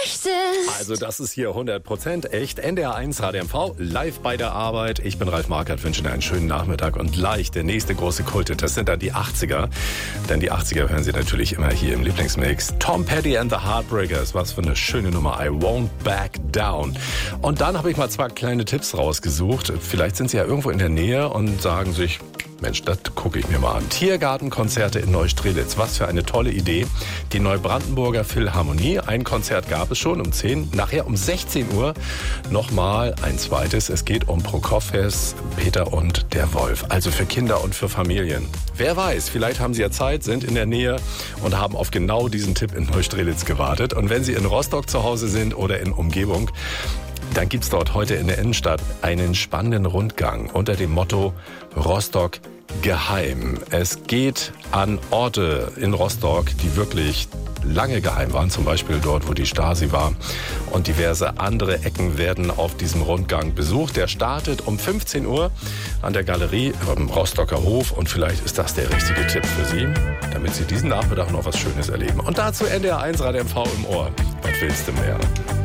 echt ist. Also das ist hier 100% echt. NDR 1 HDMV, live bei der Arbeit. Ich bin Ralf Markert, wünsche dir einen schönen Nachmittag und gleich der nächste große Kulte. Das sind dann die 80er. Denn die 80er hören Sie natürlich immer hier im Lieblingsmix. Tom Petty and the Heartbreakers. Was für eine schöne Nummer. I won't back down. Und dann habe ich mal 2 kleine Tipps rausgesucht. Vielleicht sind Sie ja irgendwo in der Nähe und sagen sich, Mensch, das gucke ich mir mal an. Tiergartenkonzerte in Neustrelitz. Was für eine tolle Idee. Die Neubrandenburger Philharmonie. Ein Konzert gab es schon um 10. Nachher um 16 Uhr nochmal ein zweites. Es geht um Prokofjes, Peter und der Wolf. Also für Kinder und für Familien. Wer weiß, vielleicht haben Sie ja Zeit, sind in der Nähe und haben auf genau diesen Tipp in Neustrelitz gewartet. Und wenn Sie in Rostock zu Hause sind oder in Umgebung, dann gibt's dort heute in der Innenstadt einen spannenden Rundgang unter dem Motto Rostock geheim. Es geht an Orte in Rostock, die wirklich lange geheim waren, zum Beispiel dort, wo die Stasi war. Und diverse andere Ecken werden auf diesem Rundgang besucht. Der startet um 15 Uhr an der Galerie am Rostocker Hof. Und vielleicht ist das der richtige Tipp für Sie, damit Sie diesen Nachmittag noch was Schönes erleben. Und dazu NDR 1 Radio MV im Ohr. Was willst du mehr?